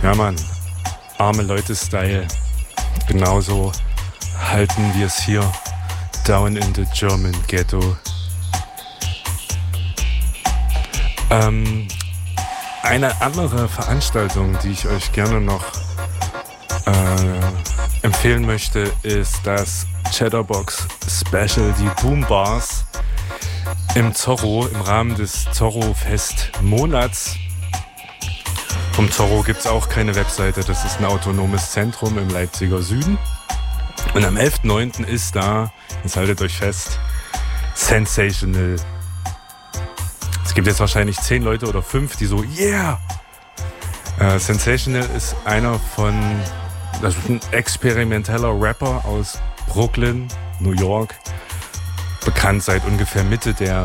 Ja, Mann. Arme Leute-Style. Genauso halten wir es hier down in the German Ghetto. Eine andere Veranstaltung, die ich euch gerne noch empfehlen möchte, ist das Chatterbox Special, die Boom Bars im Zorro, im Rahmen des Zorro-Festmonats. Vom Zorro gibt es auch keine Webseite, das ist ein autonomes Zentrum im Leipziger Süden. Und am 11.09. ist da, jetzt haltet euch fest, Sensational. Es gibt jetzt wahrscheinlich 10 Leute oder 5, die so, yeah! Sensational ist das ist ein experimenteller Rapper aus Brooklyn, New York, bekannt seit ungefähr Mitte der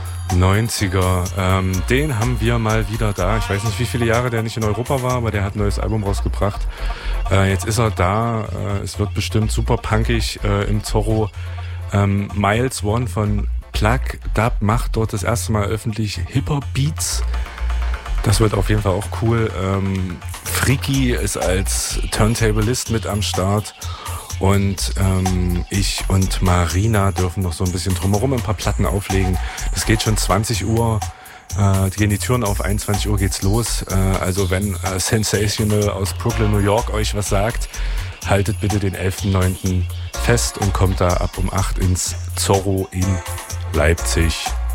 90er. Den haben wir mal wieder da. Ich weiß nicht, wie viele Jahre der nicht in Europa war, aber der hat ein neues Album rausgebracht. Jetzt ist er da. Es wird bestimmt super punkig im Zorro. Miles One von Plug Dub macht dort das erste Mal öffentlich Hip-Hop-Beats. Das wird auf jeden Fall auch cool. Freaky ist als Turntablist mit am Start. Und ich und Marina dürfen noch so ein bisschen drumherum ein paar Platten auflegen. Das geht schon 20 Uhr. Gehen die Türen auf, 21 Uhr geht's los. Also wenn Sensational aus Brooklyn, New York euch was sagt, haltet bitte den 11.09. fest und kommt da ab um 8 ins Zorro in Leipzig.